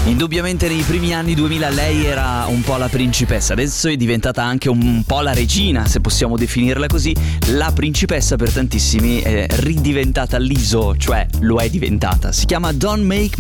Indubbiamente nei primi anni 2000 lei era un po' la principessa, adesso è diventata anche un po' la regina, se possiamo definirla così. La principessa per tantissimi è ridiventata l'ISO, cioè lo è diventata. Si chiama Don't Make